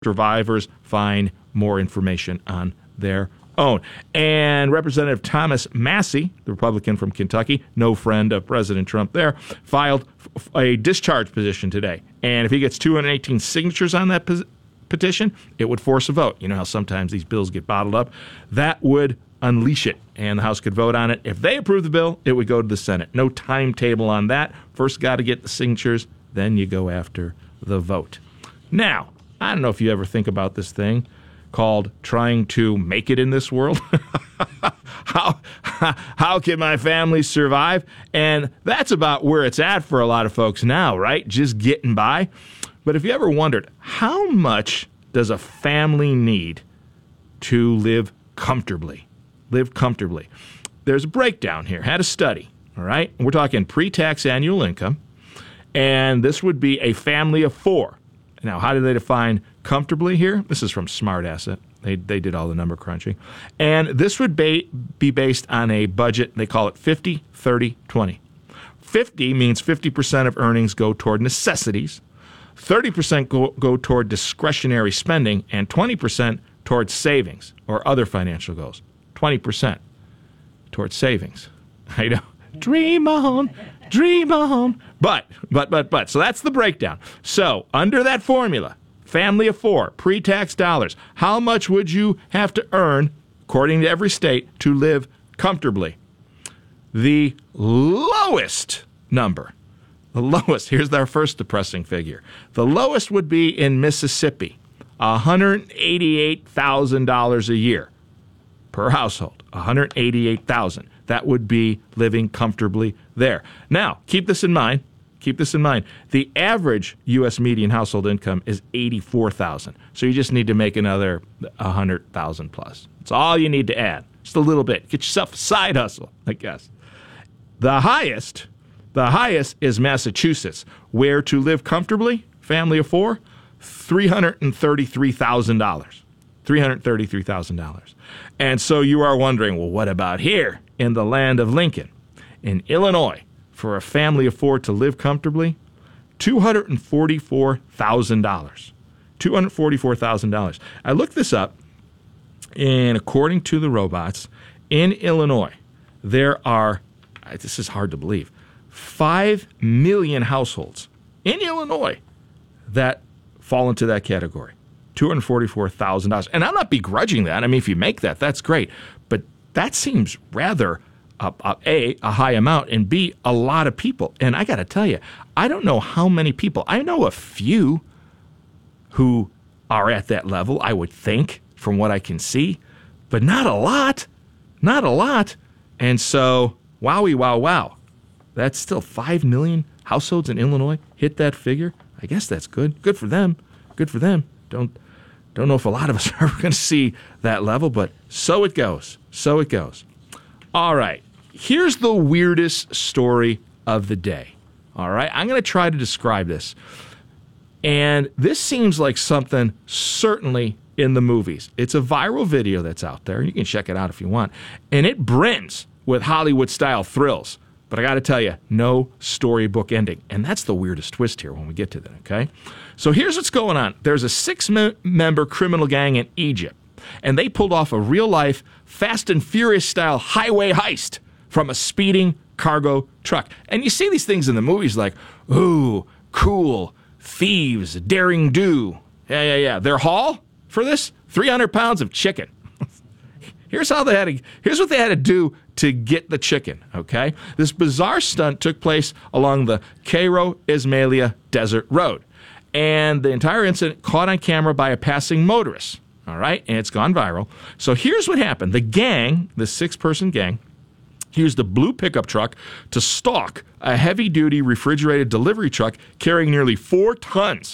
survivors find more information on their own. And Representative Thomas Massie, the Republican from Kentucky, no friend of President Trump there, filed a discharge petition today. And if he gets 218 signatures on that petition, it would force a vote. You know how sometimes these bills get bottled up? That would unleash it, and the House could vote on it. If they approve the bill, it would go to the Senate. No timetable on that. First got to get the signatures, then you go after the vote. Now, I don't know if you ever think about this thing called trying to make it in this world. How can my family survive? And that's about where it's at for a lot of folks now, right? Just getting by. But if you ever wondered, how much does a family need to live comfortably? Live comfortably. There's a breakdown here. Had a study, all right? We're talking pre-tax annual income, and this would be a family of four. Now, how do they define comfortably here? This is from Smart Asset. They did all the number crunching. And this would be based on a budget. They call it 50, 30, 20. 50 means 50% of earnings go toward necessities, 30% go toward discretionary spending, and 20% towards savings or other financial goals. 20% towards savings. I know. Dream on. Dream on. But. So that's the breakdown. So under that formula, family of four, pre-tax dollars, how much would you have to earn, according to every state, to live comfortably? The lowest number, here's our first depressing figure. The lowest would be in Mississippi, $188,000 a year per household, $188,000. That would be living comfortably there. Now, keep this in mind. The average U.S. median household income is $84,000. So you just need to make another $100,000 plus. That's all you need to add. Just a little bit. Get yourself a side hustle, I guess. The highest is Massachusetts, where to live comfortably, family of four, $333,000. $333,000. And so you are wondering, well, what about here in the land of Lincoln? In Illinois, for a family of four to live comfortably, $244,000. $244,000. I looked this up, and according to the robots, in Illinois, there are, this is hard to believe, 5 million households in Illinois that fall into that category. $244,000. And I'm not begrudging that. I mean, if you make that, that's great. But that seems rather, A, a high amount, and B, a lot of people. And I got to tell you, I don't know how many people. I know a few who are at that level, I would think, from what I can see. But not a lot. Not a lot. And so, wowie, wow. That's still 5 million households in Illinois hit that figure. I guess that's good. Good for them. Good for them. Don't know if a lot of us are going to see that level, but so it goes. So it goes. All right. Here's the weirdest story of the day. All right. I'm going to try to describe this. And this seems like something certainly in the movies. It's a viral video that's out there. You can check it out if you want. And it brims with Hollywood-style thrills. But I got to tell you, no storybook ending. And that's the weirdest twist here when we get to that, okay? So here's what's going on. There's a 6-member criminal gang in Egypt, and they pulled off a real-life Fast and Furious-style highway heist from a speeding cargo truck. And you see these things in the movies like, ooh, cool, thieves, daring do. Yeah. Their haul for this, 300 pounds of chicken. Here's what they had to do to get the chicken, okay? This bizarre stunt took place along the Cairo Ismailia Desert Road. And the entire incident caught on camera by a passing motorist, all right? And it's gone viral. So here's what happened. The gang, the 6-person gang, used a blue pickup truck to stalk a heavy-duty refrigerated delivery truck carrying nearly 4 tons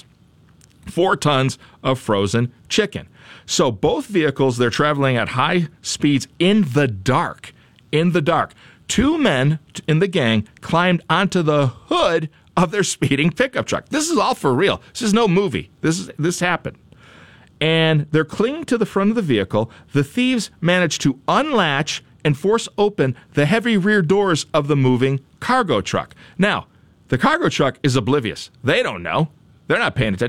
of frozen chicken. So both vehicles, they're traveling at high speeds in the dark. 2 men in the gang climbed onto the hood of their speeding pickup truck. This is all for real. This is no movie. This happened. And they're clinging to the front of the vehicle. The thieves managed to unlatch and force open the heavy rear doors of the moving cargo truck. Now, the cargo truck is oblivious. They don't know. They're not paying attention because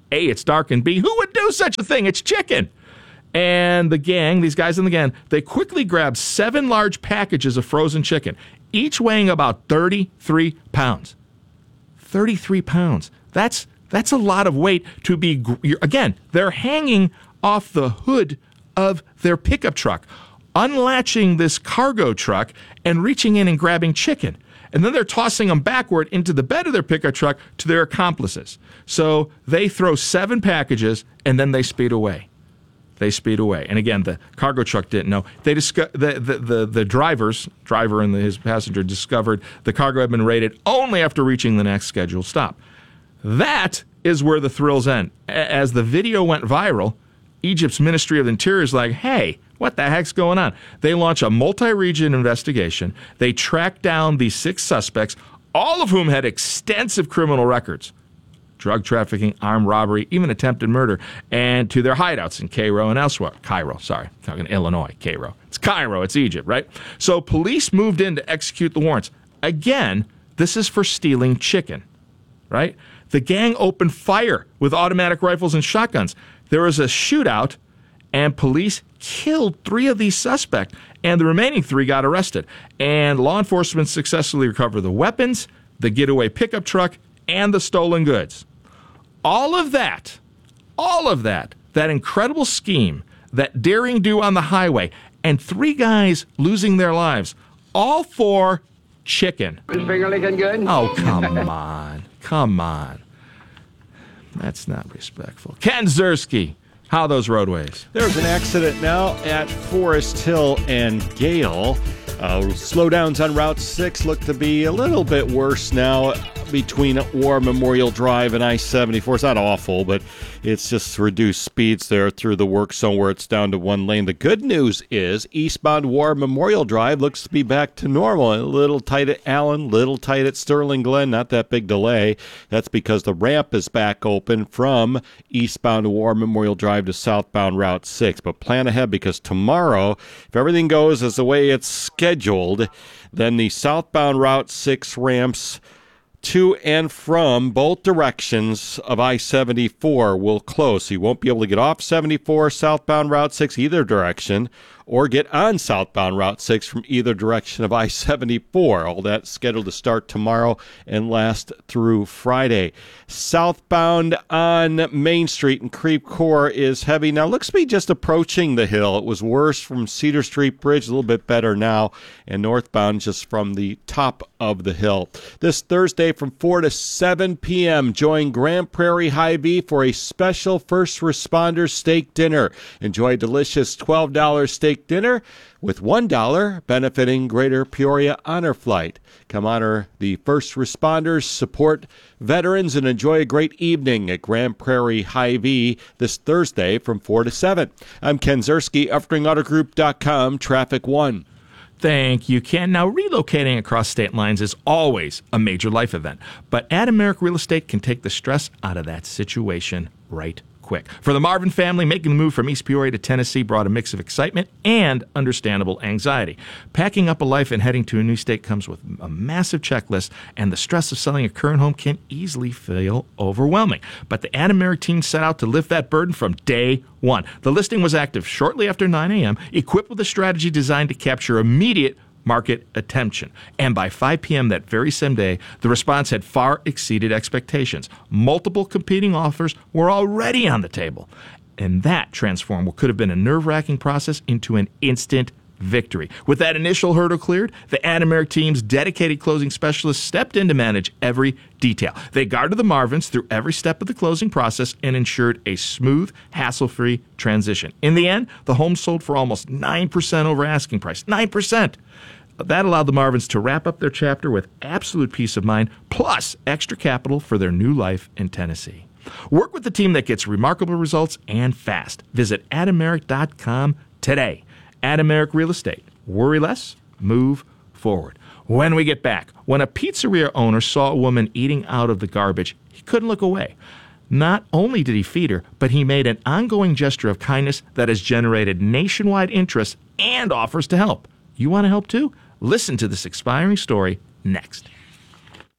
A, it's dark, and B, who would do such a thing? It's chicken. And the gang, these guys in the gang, they quickly grabbed 7 large packages of frozen chicken, each weighing about 33 pounds. 33 pounds. That's a lot of weight to be, again, they're hanging off the hood of their pickup truck, unlatching this cargo truck and reaching in and grabbing chicken. And then they're tossing them backward into the bed of their pickup truck to their accomplices. So they throw 7 packages and then they speed away. And again, the cargo truck didn't know. The driver and his passenger discovered the cargo had been raided only after reaching the next scheduled stop. That is where the thrills end. As the video went viral, Egypt's Ministry of the Interior is like, hey, what the heck's going on? They launch a multi-region investigation. They track down these 6 suspects, all of whom had extensive criminal records. Drug trafficking, armed robbery, even attempted murder, and to their hideouts in Cairo and elsewhere. Talking Illinois, Cairo. It's Cairo, it's Egypt, right? So police moved in to execute the warrants. Again, this is for stealing chicken, right? The gang opened fire with automatic rifles and shotguns. There was a shootout, and police killed 3 of these suspects, and the remaining 3 got arrested. And law enforcement successfully recovered the weapons, the getaway pickup truck, and the stolen goods. All of that, that incredible scheme, that daring do on the highway, and 3 guys losing their lives, all for chicken. Is finger licking good? Oh, come on. That's not respectful. Ken Ziersky, how are those roadways? There's an accident now at Forest Hill and Gale. Slowdowns on Route 6 look to be a little bit worse now between War Memorial Drive and I-74. It's not awful, but it's just reduced speeds there through the work zone where it's down to 1 lane. The good news is eastbound War Memorial Drive looks to be back to normal. A little tight at Allen, little tight at Sterling Glen, not that big delay. That's because the ramp is back open from eastbound War Memorial Drive to southbound Route 6. But plan ahead, because tomorrow, if everything goes as the way it's scheduled, then the southbound Route 6 ramps to and from both directions of I-74 will close. So you won't be able to get off 74 southbound Route 6 either direction, or get on southbound Route 6 from either direction of I-74. All that's scheduled to start tomorrow and last through Friday. Southbound on Main Street in Creve Coeur is heavy. Now, looks to be just approaching the hill. It was worse from Cedar Street Bridge, a little bit better now, and northbound just from the top of the hill. This Thursday from 4 to 7 p.m., join Grand Prairie Hy-Vee for a special first responders steak dinner. Enjoy a delicious $12 steak dinner with $1 benefiting Greater Peoria Honor Flight. Come honor the first responders, support veterans, and enjoy a great evening at Grand Prairie Hy-Vee this Thursday from 4 to 7. I'm Ken Ziersky, EfteringAutoGroup.com, Traffic 1. Thank you, Ken. Now, relocating across state lines is always a major life event, but Adameric Real Estate can take the stress out of that situation right quick. For the Marvin family, making the move from East Peoria to Tennessee brought a mix of excitement and understandable anxiety. Packing up a life and heading to a new state comes with a massive checklist, and the stress of selling a current home can easily feel overwhelming. But the Adameric team set out to lift that burden from day one. The listing was active shortly after 9 a.m., equipped with a strategy designed to capture immediate market attention. And by 5 p.m. that very same day, the response had far exceeded expectations. Multiple competing offers were already on the table. And that transformed what could have been a nerve-wracking process into an instant victory. With that initial hurdle cleared, the Adameric team's dedicated closing specialists stepped in to manage every detail. They guided the Marvins through every step of the closing process and ensured a smooth, hassle-free transition. In the end, the home sold for almost 9% over asking price. 9%! That allowed the Marvins to wrap up their chapter with absolute peace of mind, plus extra capital for their new life in Tennessee. Work with the team that gets remarkable results and fast. Visit Adameric.com today. Adameric Real Estate. Worry less, move forward. When we get back, when a pizzeria owner saw a woman eating out of the garbage, he couldn't look away. Not only did he feed her, but he made an ongoing gesture of kindness that has generated nationwide interest and offers to help. You want to help too? Listen to this inspiring story next.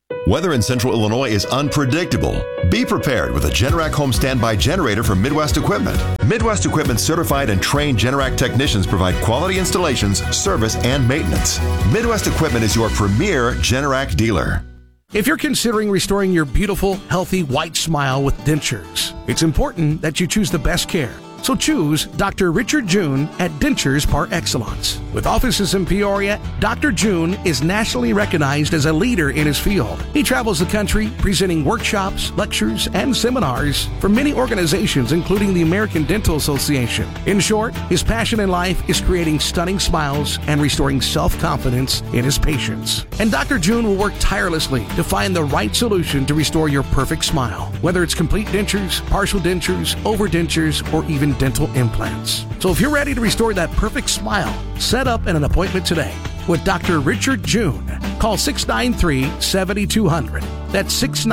Weather in Central Illinois is unpredictable. Be prepared with a Generac home standby generator from Midwest Equipment. Midwest Equipment certified and trained Generac technicians provide quality installations, service, and maintenance. Midwest Equipment is your premier Generac dealer. If you're considering restoring your beautiful, healthy, white smile with dentures, it's important that you choose the best care. So choose Dr. Richard June at Dentures Par Excellence. With offices in Peoria, Dr. June is nationally recognized as a leader in his field. He travels the country presenting workshops, lectures, and seminars for many organizations, including the American Dental Association. In short, his passion in life is creating stunning smiles and restoring self-confidence in his patients. And Dr. June will work tirelessly to find the right solution to restore your perfect smile, whether it's complete dentures, partial dentures, overdentures, or even dental implants. So if you're ready to restore that perfect smile, set up an appointment today with Dr. Richard June. Call 693-7200. That's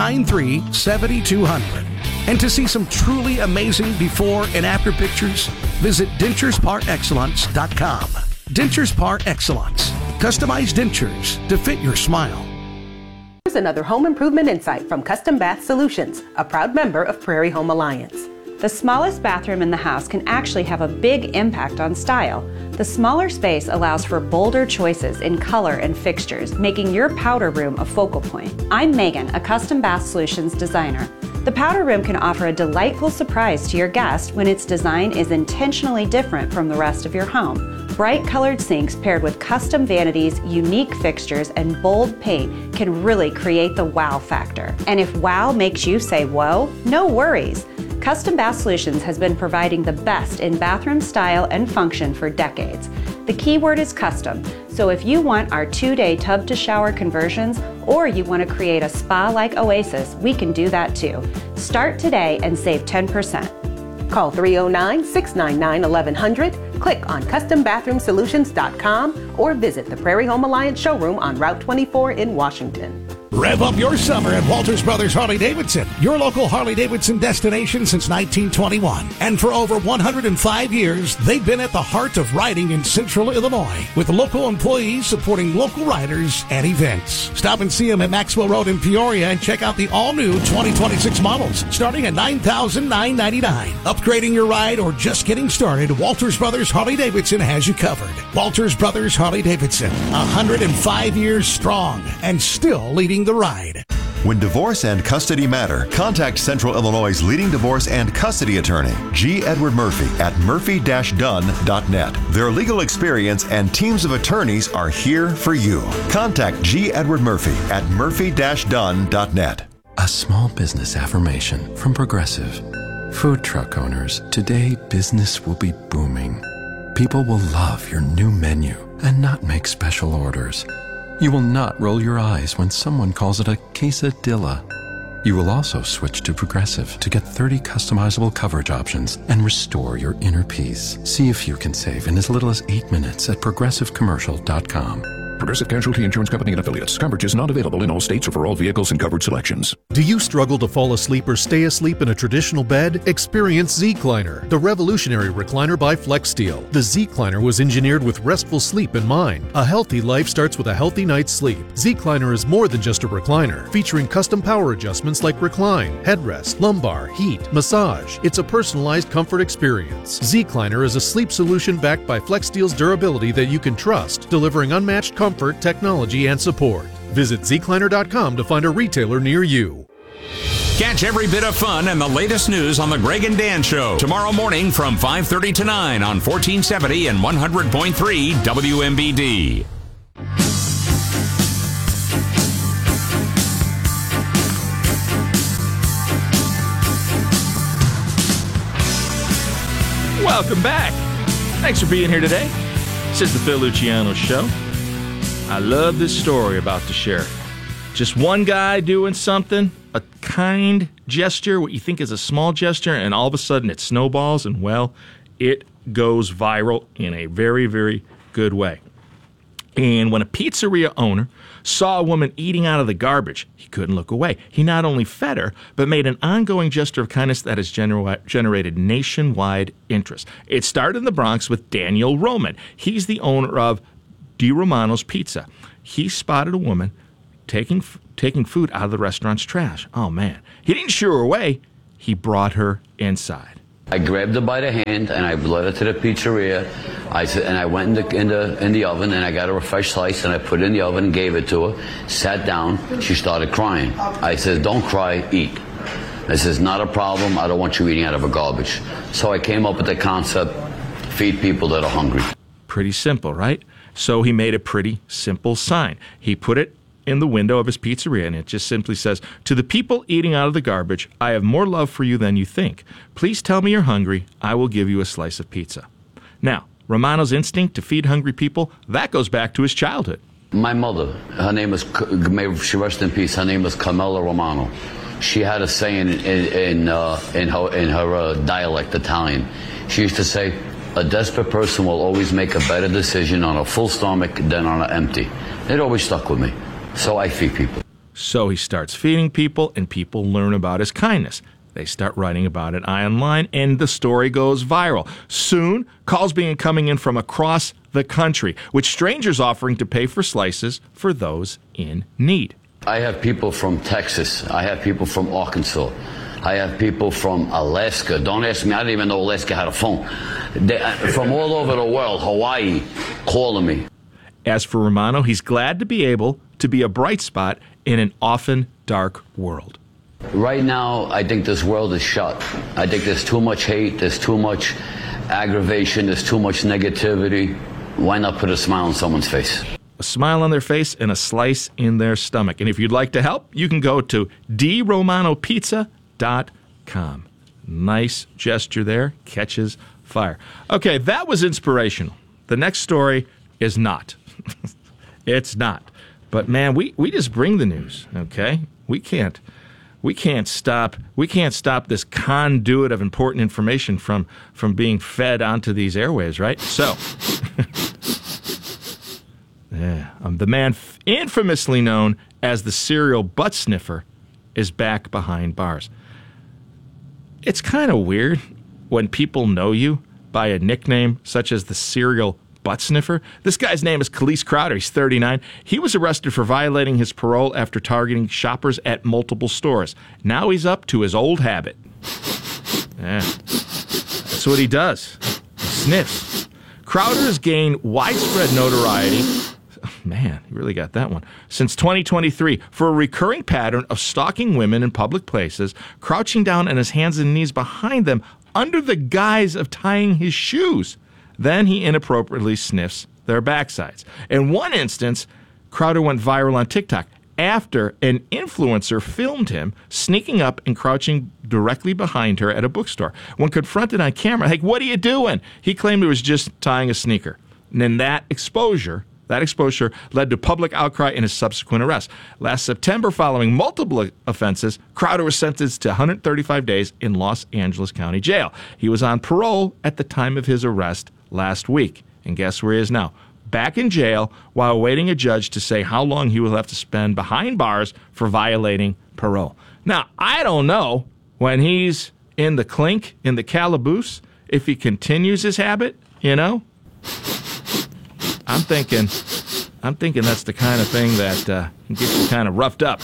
693-7200. And to see some truly amazing before and after pictures, visit denturesparexcellence.com. Dentures Par Excellence. Customized dentures to fit your smile. Here's another home improvement insight from Custom Bath Solutions, a proud member of Prairie Home Alliance. The smallest bathroom in the house can actually have a big impact on style. The smaller space allows for bolder choices in color and fixtures, making your powder room a focal point. I'm Megan, a Custom Bath Solutions designer. The powder room can offer a delightful surprise to your guest when its design is intentionally different from the rest of your home. Bright colored sinks paired with custom vanities, unique fixtures, and bold paint can really create the wow factor. And if wow makes you say whoa, no worries. Custom Bath Solutions has been providing the best in bathroom style and function for decades. The key word is custom, so if you want our 2-day tub-to-shower conversions or you want to create a spa-like oasis, we can do that too. Start today and save 10%. Call 309-699-1100, click on CustomBathroomSolutions.com, or visit the Prairie Home Alliance showroom on Route 24 in Washington. Rev up your summer at Walters Brothers Harley-Davidson, your local Harley-Davidson destination since 1921. And for over 105 years, they've been at the heart of riding in Central Illinois, with local employees supporting local riders and events. Stop and see them at Maxwell Road in Peoria and check out the all-new 2026 models, starting at $9,999. Upgrading your ride or just getting started, Walters Brothers Harley-Davidson has you covered. Walters Brothers Harley-Davidson, 105 years strong and still leading the ride. When divorce and custody matter, contact Central Illinois' leading divorce and custody attorney, G. Edward Murphy, at murphy-dunn.net. Their legal experience and teams of attorneys are here for you. Contact G. Edward Murphy at murphy-dunn.net. A small business affirmation from Progressive. Food truck owners, today business will be booming. People will love your new menu and not make special orders. You will not roll your eyes when someone calls it a quesadilla. You will also switch to Progressive to get 30 customizable coverage options and restore your inner peace. See if you can save in as little as 8 minutes at progressivecommercial.com. Progressive Casualty Insurance Company and Affiliates. Coverage is not available in all states or for all vehicles and covered selections. Do you struggle to fall asleep or stay asleep in a traditional bed? Experience Z-Cliner, the revolutionary recliner by FlexSteel. The Z-Cliner was engineered with restful sleep in mind. A healthy life starts with a healthy night's sleep. Z-Cliner is more than just a recliner, featuring custom power adjustments like recline, headrest, lumbar, heat, massage. It's a personalized comfort experience. Z-Cliner is a sleep solution backed by FlexSteel's durability that you can trust, delivering unmatched comfort, technology, and support. Visit zcliner.com to find a retailer near you. Catch every bit of fun and the latest news on the Greg and Dan Show tomorrow morning from 5:30 to 9 on 1470 and 100.3 WMBD. Welcome back. Thanks for being here today. This is the Phil Luciano Show. I love this story about to share. Just one guy doing something, a kind gesture, what you think is a small gesture, and all of a sudden it snowballs, and well, it goes viral in a very, very good way. And when a pizzeria owner saw a woman eating out of the garbage, he couldn't look away. He not only fed her, but made an ongoing gesture of kindness that has generated nationwide interest. It started in the Bronx with Daniel Roman. He's the owner of Di Romano's Pizza. He spotted a woman taking food out of the restaurant's trash. Oh, man. He didn't shoo her away. He brought her inside. I grabbed her by the hand and I led her to the pizzeria. I went in the oven and I got her a fresh slice and I put it in the oven and gave it to her. Sat down. She started crying. I said, "Don't cry, eat." This is not a problem. I don't want you eating out of a garbage. So I came up with the concept, feed people that are hungry. Pretty simple, right? So he made a pretty simple sign. He put it in the window of his pizzeria, and it just simply says, "To the people eating out of the garbage, I have more love for you than you think. Please tell me you're hungry. I will give you a slice of pizza." Now, Romano's instinct to feed hungry people, that goes back to his childhood. My mother, her name is, may she rest in peace, her name is Carmela Romano. She had a saying in her dialect, Italian. She used to say, "A desperate person will always make a better decision on a full stomach than on an empty." It always stuck with me. So I feed people. So he starts feeding people, and people learn about his kindness. They start writing about it online, and the story goes viral. Soon, calls began coming in from across the country, with strangers offering to pay for slices for those in need. I have people from Texas. I have people from Arkansas. I have people from Alaska. Don't ask me. I didn't even know Alaska had a phone. From all over the world, Hawaii, calling me. As for Romano, he's glad to be able to be a bright spot in an often dark world. Right now, I think this world is shut. I think there's too much hate, there's too much aggravation, there's too much negativity. Why not put a smile on someone's face? A smile on their face and a slice in their stomach. And if you'd like to help, you can go to DRomanoPizza.com. Nice gesture there. Catches fire. Okay, that was inspirational. The next story is not. It's not. But man, we just bring the news, okay? We can't stop this conduit of important information from being fed onto these airwaves, right? So, yeah, the man infamously known as the serial butt sniffer is back behind bars. It's kind of weird when people know you by a nickname such as the serial butt sniffer. This guy's name is Kaliis Crowder. He's 39. He was arrested for violating his parole after targeting shoppers at multiple stores. Now he's up to his old habit. Yeah, that's what he does. He sniffs. Crowder has gained widespread notoriety. Man, he really got that one. Since 2023, for a recurring pattern of stalking women in public places, crouching down on his hands and knees behind them under the guise of tying his shoes. Then he inappropriately sniffs their backsides. In one instance, Crowder went viral on TikTok after an influencer filmed him sneaking up and crouching directly behind her at a bookstore. When confronted on camera, "Hey, what are you doing?" he claimed it was just tying a sneaker. And then that exposure led to public outcry and his subsequent arrest. Last September, following multiple offenses, Crowder was sentenced to 135 days in Los Angeles County Jail. He was on parole at the time of his arrest last week. And guess where he is now? Back in jail while awaiting a judge to say how long he will have to spend behind bars for violating parole. Now, I don't know when he's in the clink, in the calaboose, if he continues his habit, you know? I'm thinking that's the kind of thing that gets you kind of roughed up.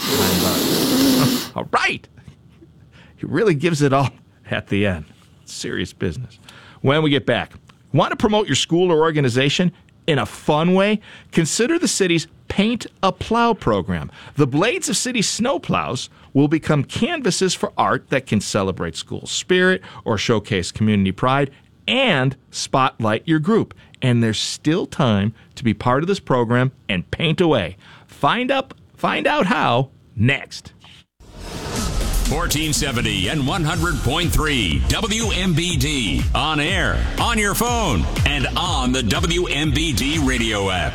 All right. He really gives it all at the end. Serious business. When we get back, want to promote your school or organization in a fun way? Consider the city's Paint a Plow program. The blades of city snowplows will become canvases for art that can celebrate school spirit or showcase community pride and spotlight your group. And there's still time to be part of this program and paint away. Find out how next. 1470 and 100.3 WMBD. On air, on your phone, and on the WMBD radio app.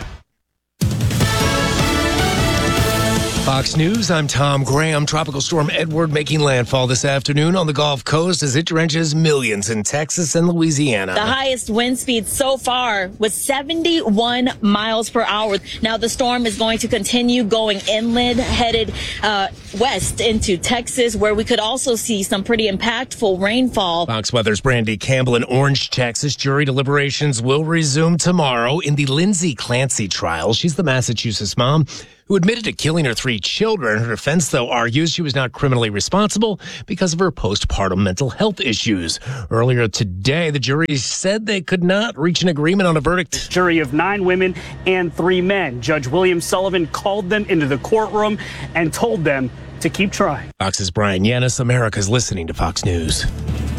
Fox News, I'm Tom Graham. Tropical storm Edward making landfall this afternoon on the Gulf Coast as it drenches millions in Texas and Louisiana. The highest wind speed so far was 71 miles per hour. Now the storm is going to continue going inland, headed west into Texas, where we could also see some pretty impactful rainfall. Fox Weather's Brandy Campbell in Orange, Texas. Jury deliberations will resume tomorrow in the Lindsay Clancy trial. She's the Massachusetts mom who admitted to killing her 3 children. Her defense, though, argues she was not criminally responsible because of her postpartum mental health issues. Earlier today, the jury said they could not reach an agreement on a verdict. Jury of 9 women and 3 men. Judge William Sullivan called them into the courtroom and told them to keep trying. Fox's Brian Yanis. America's listening to Fox News.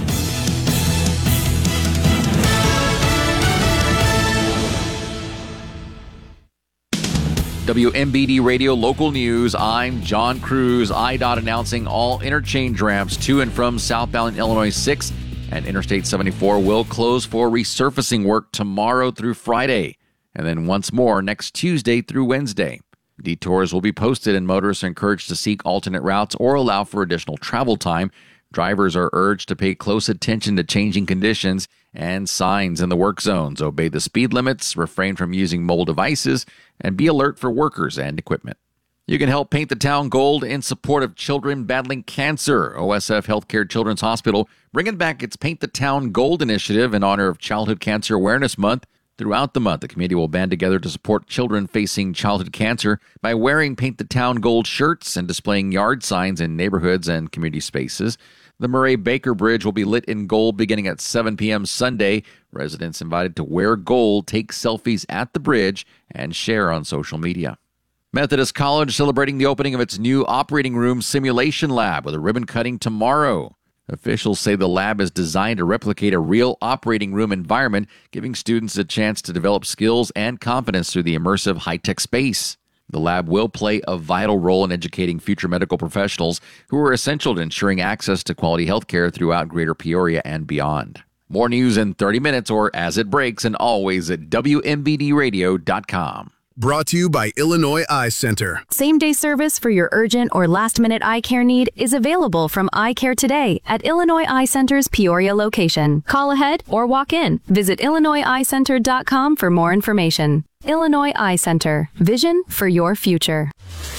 WMBD Radio Local News. I'm John Cruz. IDOT announcing all interchange ramps to and from southbound Illinois 6 and Interstate 74 will close for resurfacing work tomorrow through Friday, and then once more next Tuesday through Wednesday. Detours will be posted and motorists are encouraged to seek alternate routes or allow for additional travel time. Drivers are urged to pay close attention to changing conditions and signs in the work zones, obey the speed limits, refrain from using mobile devices, and be alert for workers and equipment. You can help paint the town gold in support of children battling cancer. OSF Healthcare Children's Hospital bringing back its Paint the Town Gold initiative in honor of Childhood Cancer Awareness Month. Throughout the month, the community will band together to support children facing childhood cancer by wearing Paint the Town Gold shirts and displaying yard signs in neighborhoods and community spaces. The Murray Baker Bridge will be lit in gold beginning at 7 p.m. Sunday. Residents invited to wear gold, take selfies at the bridge, and share on social media. Methodist College celebrating the opening of its new operating room simulation lab with a ribbon cutting tomorrow. Officials say the lab is designed to replicate a real operating room environment, giving students a chance to develop skills and confidence through the immersive high-tech space. The lab will play a vital role in educating future medical professionals who are essential to ensuring access to quality health care throughout Greater Peoria and beyond. More news in 30 minutes or as it breaks, and always at WMBDradio.com. Brought to you by Illinois Eye Center. Same-day service for your urgent or last-minute eye care need is available from Eye Care Today at Illinois Eye Center's Peoria location. Call ahead or walk in. Visit IllinoisEyeCenter.com for more information. Illinois Eye Center. Vision for your future.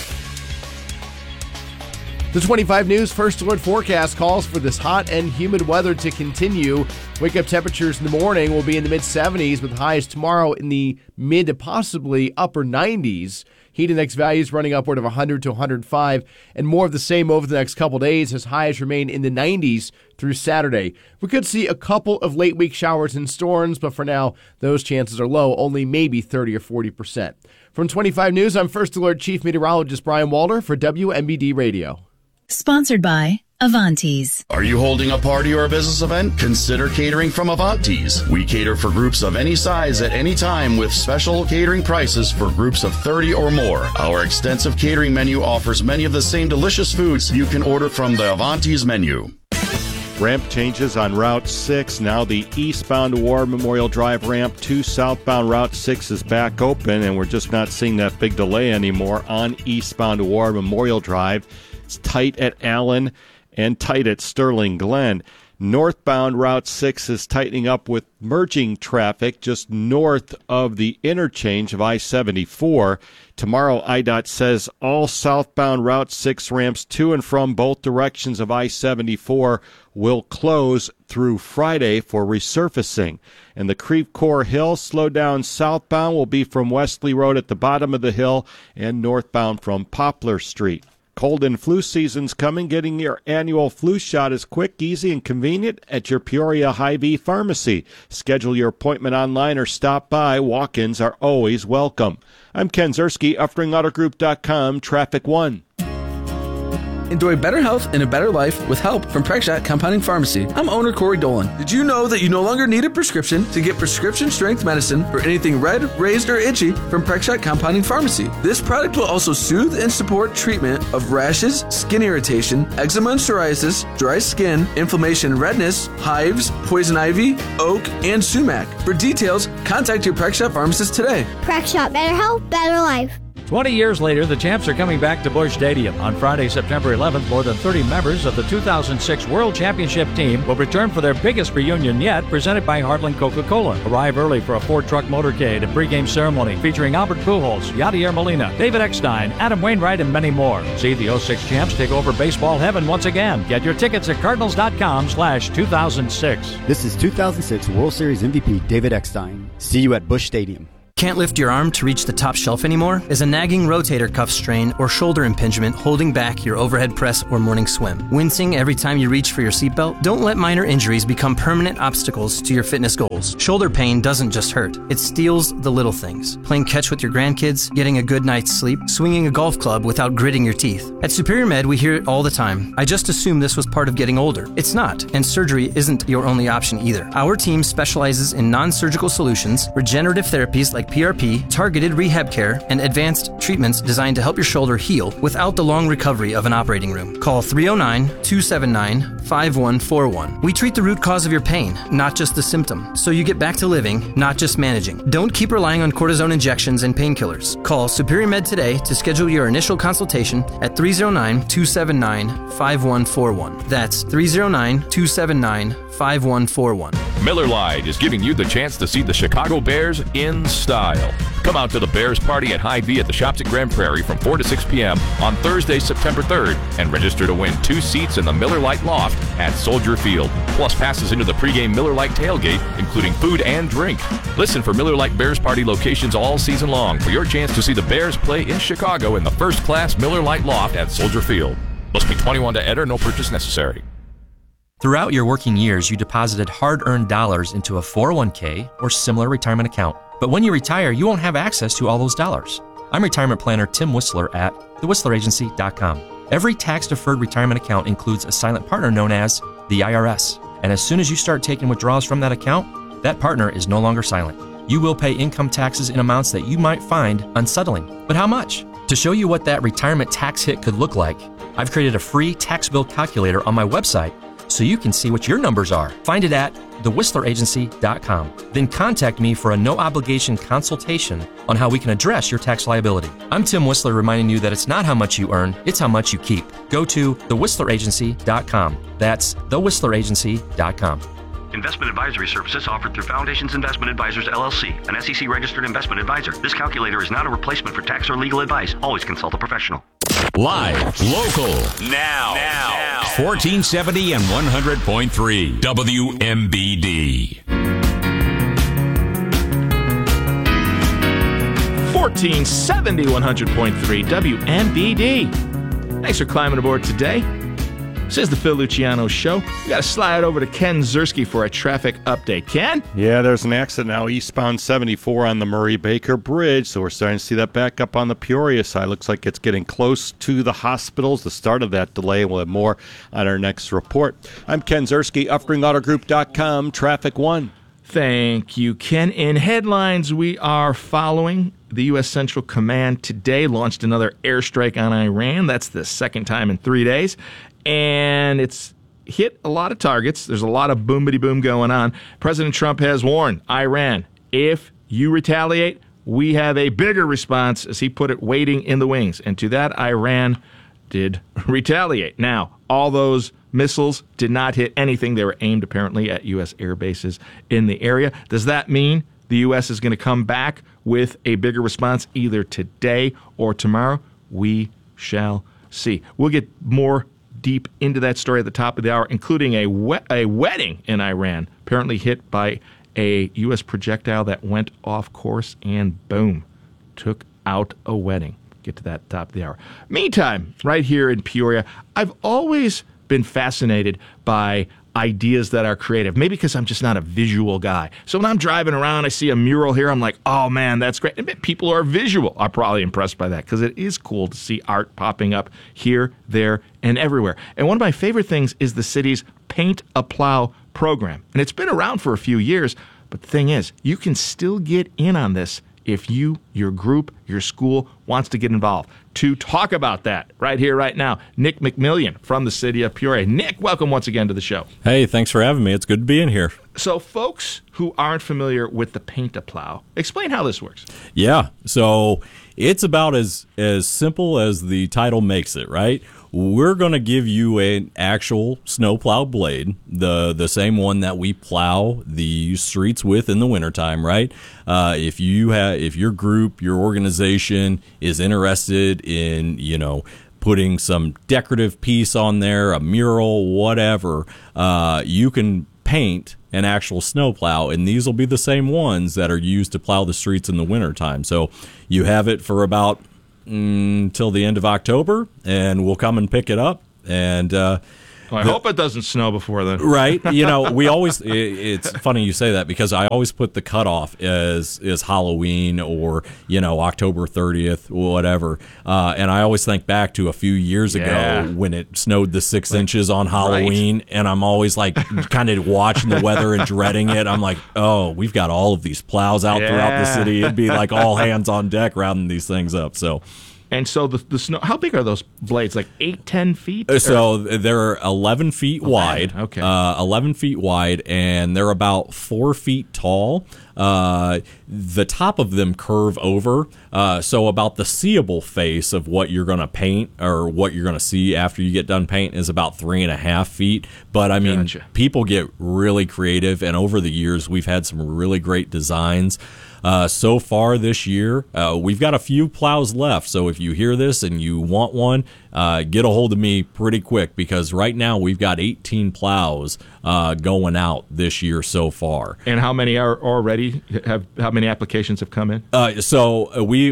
The 25 News First Alert forecast calls for this hot and humid weather to continue. Wake-up temperatures in the morning will be in the mid-70s with highs tomorrow in the mid to possibly upper 90s. Heat index values running upward of 100 to 105, and more of the same over the next couple days as highs remain in the 90s through Saturday. We could see a couple of late-week showers and storms, but for now, those chances are low, only maybe 30 or 40%. From 25 News, I'm First Alert Chief Meteorologist Brian Walter for WMBD Radio. Sponsored by Avantes. Are you holding a party or a business event? Consider catering from Avantes. We cater for groups of any size at any time with special catering prices for groups of 30 or more. Our extensive catering menu offers many of the same delicious foods you can order from the Avantes menu. Ramp changes on Route 6. Now the eastbound War Memorial Drive ramp to southbound Route 6 is back open, and we're just not seeing that big delay anymore on eastbound War Memorial Drive. It's tight at Allen and tight at Sterling Glen. Northbound Route 6 is tightening up with merging traffic just north of the interchange of I-74. Tomorrow, IDOT says all southbound Route 6 ramps to and from both directions of I-74 will close through Friday for resurfacing. And the Creve Coeur Hill slowdown southbound will be from Wesley Road at the bottom of the hill and northbound from Poplar Street. Cold and flu season's coming. Getting your annual flu shot is quick, easy, and convenient at your Peoria Hy-Vee pharmacy. Schedule your appointment online or stop by. Walk-ins are always welcome. I'm Ken Zerski, UffringAutoGroup.com, Traffic 1. Enjoy better health and a better life with help from Prexshot Compounding Pharmacy. I'm owner Corey Dolan. Did you know that you no longer need a prescription to get prescription-strength medicine for anything red, raised, or itchy from Prexshot Compounding Pharmacy? This product will also soothe and support treatment of rashes, skin irritation, eczema and psoriasis, dry skin, inflammation and redness, hives, poison ivy, oak, and sumac. For details, contact your Prexshot pharmacist today. Prexshot, better health, better life. 20 years later, the Champs are coming back to Busch Stadium. On Friday, September 11th, more than 30 members of the 2006 World Championship team will return for their biggest reunion yet, presented by Heartland Coca-Cola. Arrive early for a Ford-truck motorcade and pregame ceremony featuring Albert Pujols, Yadier Molina, David Eckstein, Adam Wainwright, and many more. See the 06 Champs take over baseball heaven once again. Get your tickets at Cardinals.com/2006. This is 2006 World Series MVP David Eckstein. See you at Busch Stadium. Can't lift your arm to reach the top shelf anymore? Is a nagging rotator cuff strain or shoulder impingement holding back your overhead press or morning swim? Wincing every time you reach for your seatbelt? Don't let minor injuries become permanent obstacles to your fitness goals. Shoulder pain doesn't just hurt. It steals the little things. Playing catch with your grandkids, getting a good night's sleep, swinging a golf club without gritting your teeth. At Superior Med, we hear it all the time. I just assumed this was part of getting older. It's not, and surgery isn't your only option either. Our team specializes in non-surgical solutions, regenerative therapies like PRP, targeted rehab care, and advanced treatments designed to help your shoulder heal without the long recovery of an operating room. Call 309-279-5141. We treat the root cause of your pain, not just the symptom, so you get back to living, not just managing. Don't keep relying on cortisone injections and painkillers. Call Superior Med today to schedule your initial consultation at 309-279-5141. That's 309-279-5141. Miller Lite is giving you the chance to see the Chicago Bears in style. Come out to the Bears Party at Hy-Vee at the Shops at Grand Prairie from 4 to 6 p.m. on Thursday, September 3rd, and register to win 2 seats in the Miller Lite Loft at Soldier Field, plus passes into the pregame Miller Lite tailgate, including food and drink. Listen for Miller Lite Bears Party locations all season long for your chance to see the Bears play in Chicago in the first-class Miller Lite Loft at Soldier Field. Must be 21 to enter, no purchase necessary. Throughout your working years, you deposited hard-earned dollars into a 401k or similar retirement account. But when you retire, you won't have access to all those dollars. I'm retirement planner Tim Whistler at thewhistleраgency.com. Every tax-deferred retirement account includes a silent partner known as the IRS. And as soon as you start taking withdrawals from that account, that partner is no longer silent. You will pay income taxes in amounts that you might find unsettling. But how much? To show you what that retirement tax hit could look like, I've created a free tax bill calculator on my website so you can see what your numbers are. Find it at thewhistleраgency.com. Then contact me for a no-obligation consultation on how we can address your tax liability. I'm Tim Whistler reminding you that it's not how much you earn, it's how much you keep. Go to thewhistleраgency.com. That's thewhistleраgency.com. Investment advisory services offered through Foundations Investment Advisors, LLC, an SEC-registered investment advisor. This calculator is not a replacement for tax or legal advice. Always consult a professional. Live, local, now. 1470 and 100.3 WMBD. 1470, 100.3 WMBD. Thanks for climbing aboard today. This is the Phil Luciano Show. We got to slide over to Ken Ziersky for a traffic update. Ken? Yeah, there's an accident now eastbound 74 on the Murray-Baker Bridge, so we're starting to see that back up on the Peoria side. Looks like it's getting close to the hospitals, the start of that delay. We'll have more on our next report. I'm Ken Ziersky, UpspringAutoGroup.com, Traffic 1. Thank you, Ken. In headlines, we are following the U.S. Central Command today launched another airstrike on Iran. That's the second time in 3 days. And it's hit a lot of targets. There's a lot of boom-bitty-boom going on. President Trump has warned Iran, if you retaliate, we have a bigger response, as he put it, waiting in the wings. And to that, Iran did retaliate. Now, all those missiles did not hit anything. They were aimed, apparently, at U.S. air bases in the area. Does that mean the U.S. is going to come back with a bigger response either today or tomorrow? We shall see. We'll get more deep into that story at the top of the hour, including a wedding in Iran, apparently hit by a U.S. projectile that went off course and, boom, took out a wedding. Get to that top of the hour. Meantime, right here in Peoria, I've always been fascinated by ideas that are creative, maybe because I'm just not a visual guy. So when I'm driving around, I see a mural here, I'm like, oh man, that's great. And people who are visual are probably impressed by that because it is cool to see art popping up here, there, and everywhere. And one of my favorite things is the city's Paint a Plow program. And it's been around for a few years, but the thing is, you can still get in on this if you, your group, your school wants to get involved. To talk about that right here, right now, Nick McMillian from the city of Peoria. Nick, welcome once again to the show. Hey, thanks for having me. It's good to be in here. So folks who aren't familiar with the Paint a Plow, explain how this works. Yeah, so it's about as simple as the title makes it, right? We're going to give you an actual snowplow blade, the same one that we plow the streets with in the wintertime, right? If your group, your organization is interested in, putting some decorative piece on there, a mural, whatever, you can paint an actual snowplow, and these will be the same ones that are used to plow the streets in the wintertime. So you have it for about till the end of October, and we'll come and pick it up. And I hope it doesn't snow before then. Right. We always, it's funny you say that, because I always put the cutoff as Halloween or, October 30th, whatever. And I always think back to a few years ago when it snowed the 6 inches on Halloween. Right. And I'm always like kind of watching the weather and dreading it. I'm like, oh, we've got all of these plows out throughout the city. It'd be like all hands on deck rounding these things up. So. And so the snow, how big are those blades? Like 8-10 feet? So they're 11 feet wide. Okay. 11 feet wide, and they're about 4 feet tall. The top of them curve over, so about the seeable face of what you're going to paint or what you're going to see after you get done painting is about 3.5 feet. But I mean, people get really creative, and over the years, we've had some really great designs. So far this year, we've got a few plows left. So if you hear this and you want one, get a hold of me pretty quick, because right now we've got 18 plows going out this year so far. And how many are already? How many applications have come in? So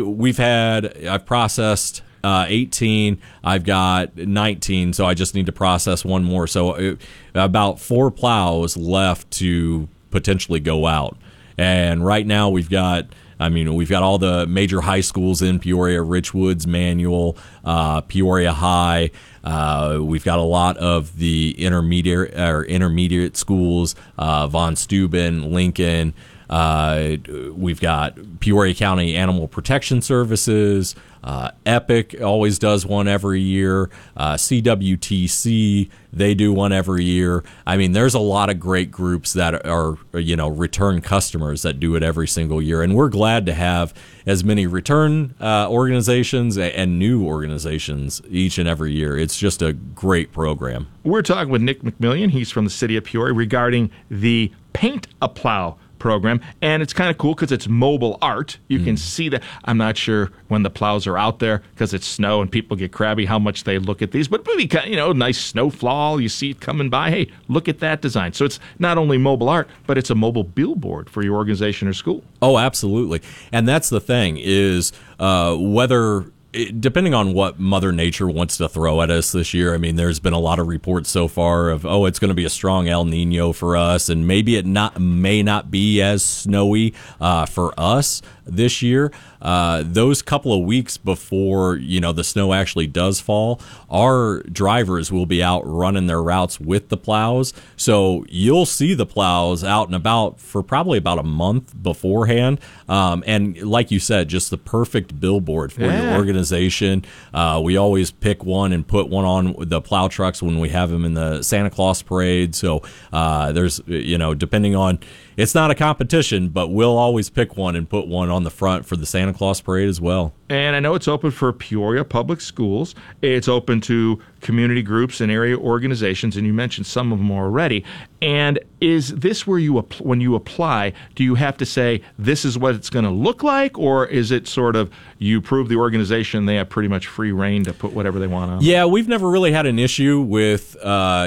I've processed 18. I've got 19, so I just need to process one more. So about 4 plows left to potentially go out. And right now we've got all the major high schools in Peoria: Richwoods, Manual, Peoria High. We've got a lot of the intermediate schools, Von Steuben, Lincoln. We've got Peoria County Animal Protection Services. Epic always does one every year. CWTC, they do one every year. I mean, there's a lot of great groups that are, return customers that do it every single year. And we're glad to have as many return organizations and new organizations each and every year. It's just a great program. We're talking with Nick McMillian. He's from the city of Peoria regarding the Paint a Plow program, and it's kind of cool because it's mobile art. You can see that. I'm not sure when the plows are out there because it's snow and people get crabby how much they look at these, but maybe nice snowfall, you see it coming by, hey, look at that design. So it's not only mobile art, but it's a mobile billboard for your organization or school. Oh, absolutely. And that's the thing is depending on what Mother Nature wants to throw at us this year. I mean, there's been a lot of reports so far of, it's going to be a strong El Nino for us, and maybe it may not be as snowy for us this year. Those couple of weeks before, the snow actually does fall, our drivers will be out running their routes with the plows. So you'll see the plows out and about for probably about a month beforehand. And like you said, just the perfect billboard for your organization. We always pick one and put one on the plow trucks when we have them in the Santa Claus parade. So there's, depending on, it's not a competition, but we'll always pick one and put one on the front for the Santa Claus parade as well. And I know it's open for Peoria Public Schools. It's open to community groups and area organizations, and you mentioned some of them already. And is this where when you apply, do you have to say this is what it's going to look like, or is it sort of you prove the organization they have pretty much free reign to put whatever they want on? Yeah, we've never really had an issue with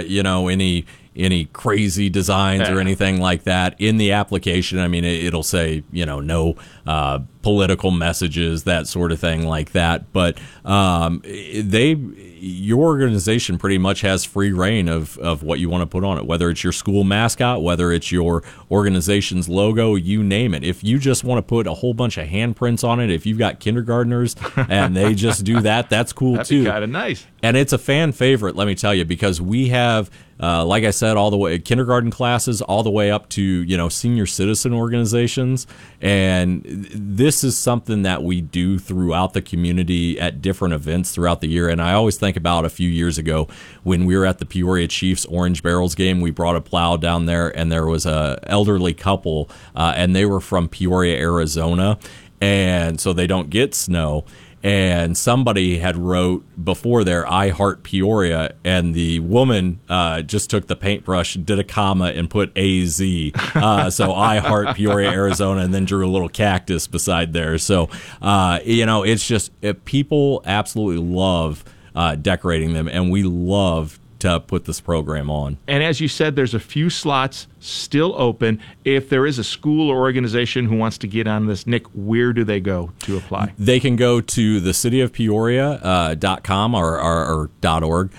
any crazy designs or anything like that in the application. I mean, it'll say, no political messages, that sort of thing like that. But your organization pretty much has free reign of what you want to put on it, whether it's your school mascot, whether it's your organization's logo, you name it. If you just want to put a whole bunch of handprints on it, if you've got kindergartners and they just do that, that's cool. That'd too. Be kind of nice. And it's a fan favorite, let me tell you, because we have, like I said, all the way kindergarten classes, all the way up to senior citizen organizations, and this is something that we do throughout the community at different events throughout the year. And I always think about a few years ago when we were at the Peoria Chiefs Orange Barrels game. We brought a plow down there, and there was a elderly couple, and they were from Peoria, Arizona, and so they don't get snow. And somebody had wrote before there, I heart Peoria, and the woman just took the paintbrush, did a comma, and put AZ. So I heart Peoria, Arizona, and then drew a little cactus beside there. So, it's just, people absolutely love decorating them, and we love to put this program on. And as you said, there's a few slots still open. If there is a school or organization who wants to get on this, Nick, where do they go to apply? They can go to thecityofpeoria.com or .org.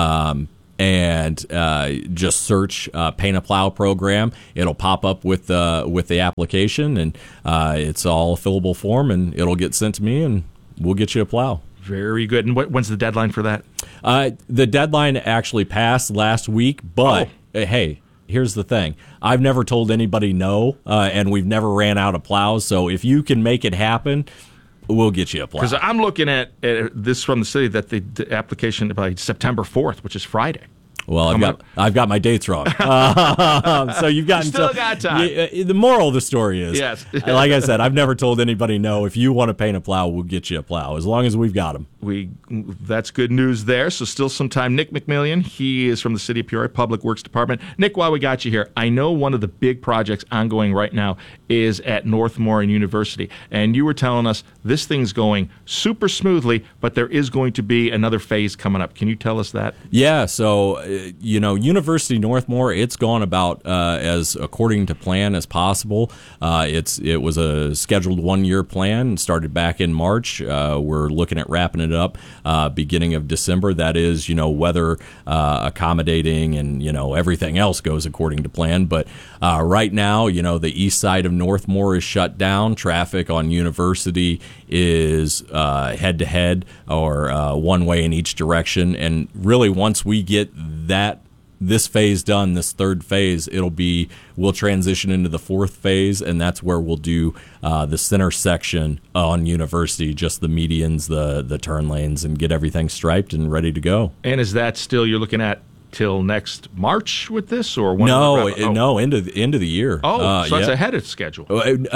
And just search Paint a Plow program. It'll pop up with the application, and it's all a fillable form, and it'll get sent to me, and we'll get you a plow. Very good. And when's the deadline for that? The deadline actually passed last week, but hey, here's the thing. I've never told anybody no, and we've never ran out of plows. So if you can make it happen, we'll get you a plow. Because I'm looking at this from the city that the application by September 4th, which is Friday. Well, I've got my dates wrong. So you've got still got time. The moral of the story is, yes. Like I said, I've never told anybody no. If you want to paint a plow, we'll get you a plow as long as we've got them. That's good news there. So still some time. Nick McMillian, he is from the City of Peoria Public Works Department. Nick, while we got you here, I know one of the big projects ongoing right now is at North Moreland University, and you were telling us this thing's going super smoothly, but there is going to be another phase coming up. Can you tell us that? Yeah. So University Northmore, it's gone about as according to plan as possible. It was a scheduled 1-year plan, started back in March. We're looking at wrapping it up beginning of December. That is, weather accommodating and, everything else goes according to plan. But right now, the east side of Northmore is shut down. Traffic on University is head-to-head or one way in each direction. And really, once we get this phase done, this third phase, we'll transition into the fourth phase, and that's where we'll do the center section on University, just the medians, the turn lanes, and get everything striped and ready to go. And is that still you're looking at till next March with this, or when? No, end of the year. Oh, so it's ahead of schedule.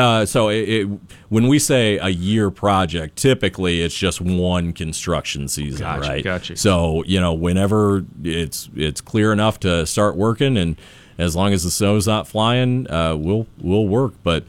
When we say a year project, typically it's just one construction season, right? Gotcha. So whenever it's clear enough to start working, and as long as the snow's not flying, we'll work. But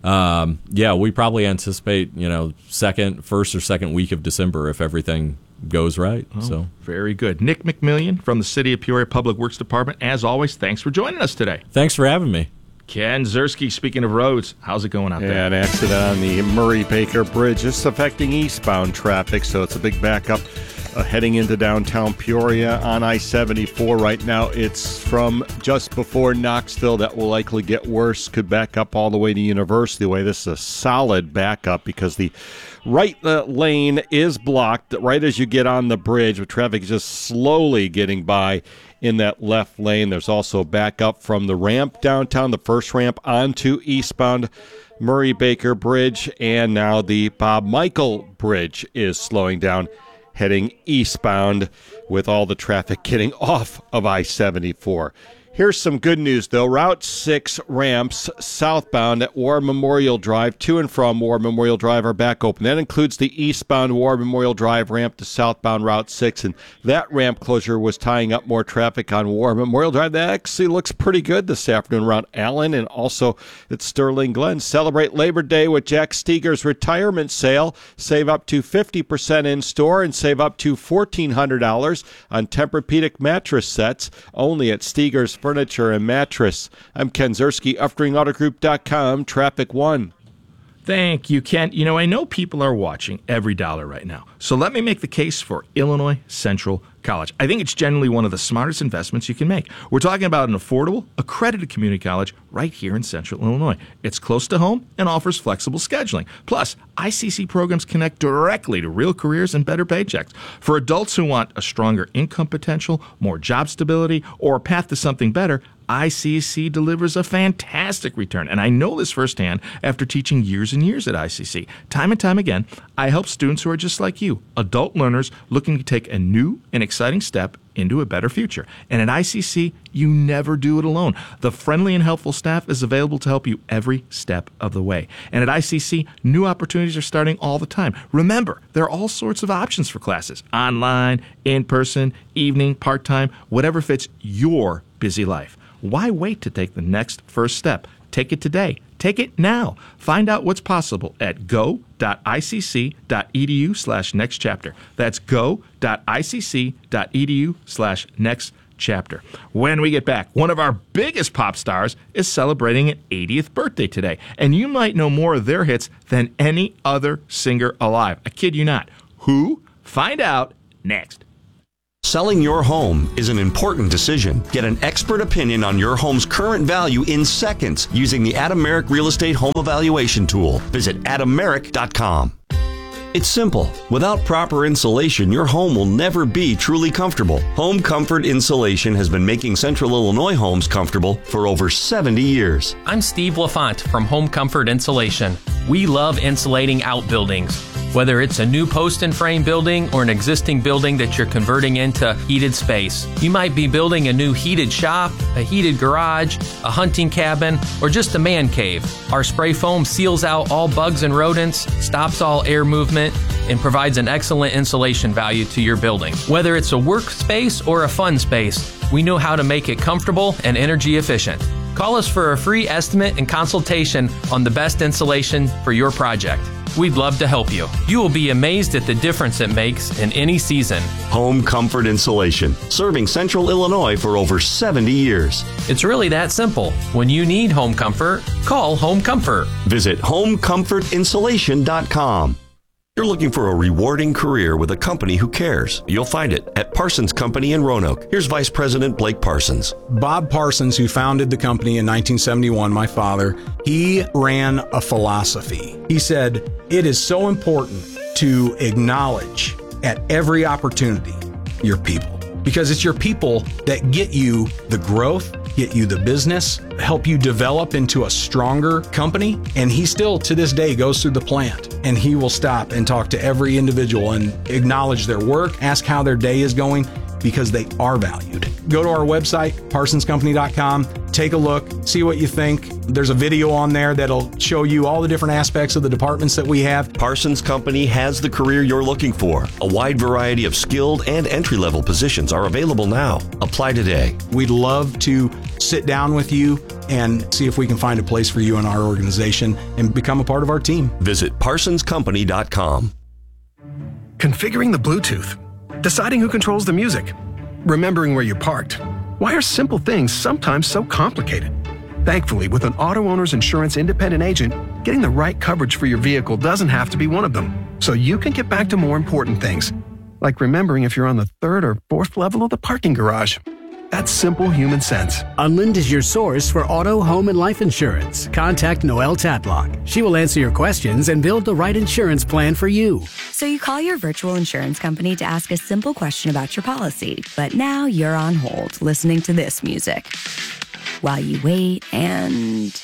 we probably anticipate first or second week of December if everything goes right. So very good. Nick McMillian from the City of Peoria Public Works Department. As always, thanks for joining us today. Thanks for having me. Ken Ziersky, speaking of roads, how's it going out there? An accident on the Murray-Baker Bridge. It's affecting eastbound traffic, so it's a big backup heading into downtown Peoria on I-74 right now. It's from just before Knoxville. That will likely get worse. Could back up all the way to University Way. This is a solid backup because the right lane is blocked right as you get on the bridge, with traffic just slowly getting by in that left lane. There's also backup from the ramp downtown, the first ramp onto eastbound Murray-Baker Bridge, and now the Bob Michael Bridge is slowing down heading eastbound with all the traffic getting off of I-74. Here's some good news, though. Route 6 ramps southbound at War Memorial Drive, to and from War Memorial Drive, are back open. That includes the eastbound War Memorial Drive ramp to southbound Route 6, and that ramp closure was tying up more traffic on War Memorial Drive. That actually looks pretty good this afternoon around Allen and also at Sterling Glen. Celebrate Labor Day with Jack Steger's retirement sale. Save up to 50% in-store and save up to $1,400 on Tempur-Pedic mattress sets, only at Steger's Furniture and Mattress. I'm Ken Ziersky, UpteringAutoGroup.com, Traffic 1. Thank you, Ken. I know people are watching every dollar right now, so let me make the case for Illinois Central College. I think it's generally one of the smartest investments you can make. We're talking about an affordable, accredited community college right here in Central Illinois. It's close to home and offers flexible scheduling. Plus, ICC programs connect directly to real careers and better paychecks. For adults who want a stronger income potential, more job stability, or a path to something better, ICC delivers a fantastic return, and I know this firsthand after teaching years and years at ICC. Time and time again, I help students who are just like you, adult learners looking to take a new and exciting step into a better future. And at ICC, you never do it alone. The friendly and helpful staff is available to help you every step of the way. And at ICC, new opportunities are starting all the time. Remember, there are all sorts of options for classes: online, in-person, evening, part-time, whatever fits your busy life. Why wait to take the next first step? Take it today. Take it now. Find out what's possible at go.icc.edu/nextchapter. That's go.icc.edu/nextchapter. chapter. When we get back, one of our biggest pop stars is celebrating an 80th birthday today, and you might know more of their hits than any other singer alive. I kid you not. Who? Find out next. Selling your home is an important decision. Get an expert opinion on your home's current value in seconds using the Adam Merrick Real Estate Home Evaluation Tool. Visit adammerrick.com. It's simple. Without proper insulation, your home will never be truly comfortable. Home Comfort Insulation has been making Central Illinois homes comfortable for over 70 years. I'm Steve LaFont from Home Comfort Insulation. We love insulating outbuildings. Whether it's a new post and frame building or an existing building that you're converting into heated space. You might be building a new heated shop, a heated garage, a hunting cabin, or just a man cave. Our spray foam seals out all bugs and rodents, stops all air movement, and provides an excellent insulation value to your building. Whether it's a workspace or a fun space, we know how to make it comfortable and energy efficient. Call us for a free estimate and consultation on the best insulation for your project. We'd love to help you. You will be amazed at the difference it makes in any season. Home Comfort Insulation, serving Central Illinois for over 70 years. It's really that simple. When you need home comfort, call Home Comfort. Visit homecomfortinsulation.com. You're looking for a rewarding career with a company who cares. You'll find it at Parsons Company in Roanoke. Here's Vice President Blake Parsons. Bob Parsons, who founded the company in 1971, my father, he ran a philosophy. He said, it is so important to acknowledge at every opportunity your people, because it's your people that get you the growth, get you the business, help you develop into a stronger company. And he still, to this day, goes through the plant and he will stop and talk to every individual and acknowledge their work, ask how their day is going, because they are valued. Go to our website, parsonscompany.com, take a look, see what you think. There's a video on there that'll show you all the different aspects of the departments that we have. Parsons Company has the career you're looking for. A wide variety of skilled and entry-level positions are available now. Apply today. We'd love to sit down with you and see if we can find a place for you in our organization and become a part of our team. Visit parsonscompany.com. Configuring the Bluetooth, deciding who controls the music, remembering where you parked. Why are simple things sometimes so complicated? Thankfully, with an Auto Owners Insurance independent agent, getting the right coverage for your vehicle doesn't have to be one of them. So you can get back to more important things, like remembering if you're on the 3rd or 4th level of the parking garage. That's simple human sense. Unlind is your source for auto, home, and life insurance. Contact Noelle Tatlock. She will answer your questions and build the right insurance plan for you. So you call your virtual insurance company to ask a simple question about your policy, but now you're on hold listening to this music while you wait and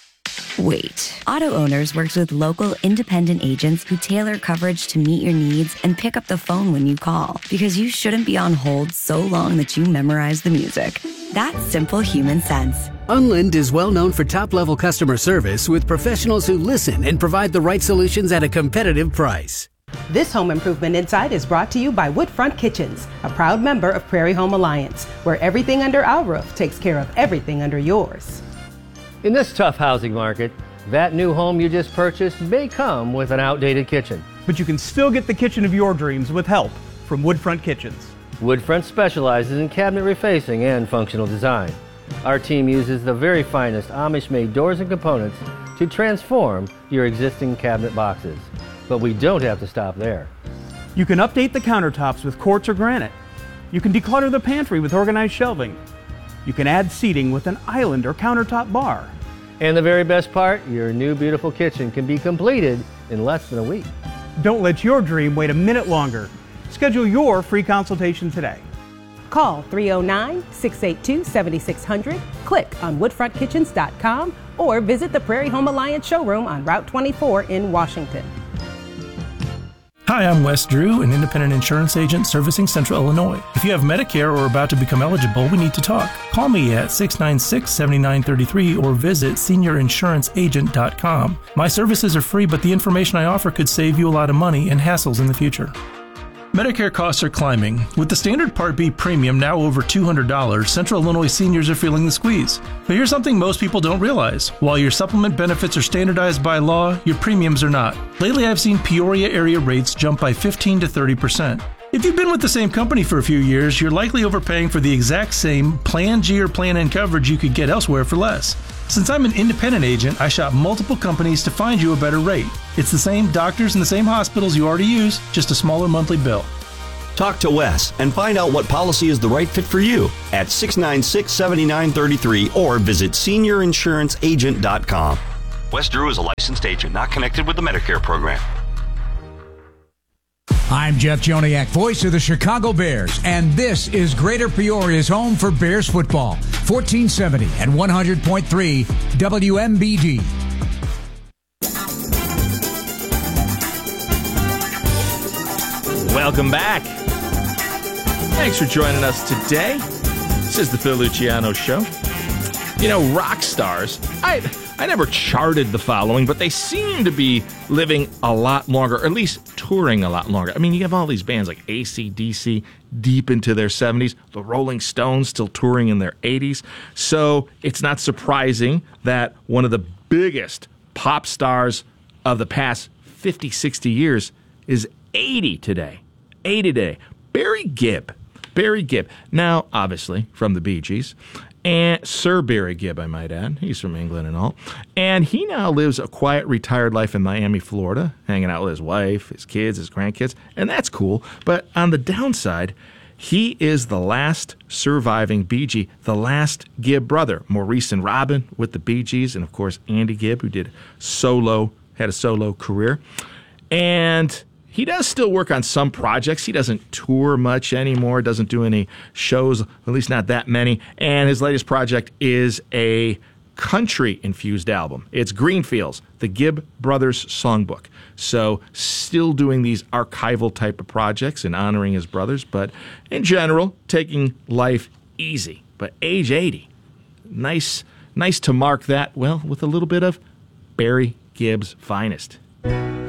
wait. Auto Owners works with local independent agents who tailor coverage to meet your needs and pick up the phone when you call, because you shouldn't be on hold so long that you memorize the music. That's simple human sense. Unlind is well known for top-level customer service with professionals who listen and provide the right solutions at a competitive price. This Home Improvement Insight is brought to you by Woodfront Kitchens, a proud member of Prairie Home Alliance, where everything under our roof takes care of everything under yours. In this tough housing market, that new home you just purchased may come with an outdated kitchen. But you can still get the kitchen of your dreams with help from Woodfront Kitchens. Woodfront specializes in cabinet refacing and functional design. Our team uses the very finest Amish-made doors and components to transform your existing cabinet boxes. But we don't have to stop there. You can update the countertops with quartz or granite. You can declutter the pantry with organized shelving. You can add seating with an island or countertop bar. And the very best part, your new beautiful kitchen can be completed in less than a week. Don't let your dream wait a minute longer. Schedule your free consultation today. Call 309-682-7600, click on woodfrontkitchens.com, or visit the Prairie Home Alliance showroom on Route 24 in Washington. Hi, I'm Wes Drew, an independent insurance agent servicing Central Illinois. If you have Medicare or are about to become eligible, we need to talk. Call me at 696-7933 or visit seniorinsuranceagent.com. My services are free, but the information I offer could save you a lot of money and hassles in the future. Medicare costs are climbing. With the standard Part B premium now over $200, Central Illinois seniors are feeling the squeeze. But here's something most people don't realize. While your supplement benefits are standardized by law, your premiums are not. Lately, I've seen Peoria area rates jump by 15 to 30%. If you've been with the same company for a few years, you're likely overpaying for the exact same Plan G or Plan N coverage you could get elsewhere for less. Since I'm an independent agent, I shop multiple companies to find you a better rate. It's the same doctors and the same hospitals you already use, just a smaller monthly bill. Talk to Wes and find out what policy is the right fit for you at 696-7933 or visit seniorinsuranceagent.com. Wes Drew is a licensed agent not connected with the Medicare program. I'm Jeff Joniak, voice of the Chicago Bears, and this is Greater Peoria's home for Bears football. 1470 and 100.3 WMBD. Welcome back. Thanks for joining us today. This is the Phil Luciano Show. You know, rock stars, I never charted the following, but they seem to be living a lot longer, or at least touring a lot longer. I mean, you have all these bands like AC/DC deep into their 70s, the Rolling Stones still touring in their 80s. So it's not surprising that one of the biggest pop stars of the past 50, 60 years is 80 today. 80 today. Barry Gibb. Now, obviously, from the Bee Gees. And Sir Barry Gibb, I might add. He's from England and all. And he now lives a quiet, retired life in Miami, Florida, hanging out with his wife, his kids, his grandkids. And that's cool. But on the downside, he is the last surviving Bee Gee, the last Gibb brother. Maurice and Robin with the Bee Gees, and, of course, Andy Gibb, who had a solo career. And he does still work on some projects. He doesn't tour much anymore, doesn't do any shows, at least not that many. And his latest project is a country-infused album. It's Greenfields, the Gibb Brothers Songbook. So still doing these archival type of projects and honoring his brothers, but in general, taking life easy. But age 80, nice to mark that, well, with a little bit of Barry Gibb's finest.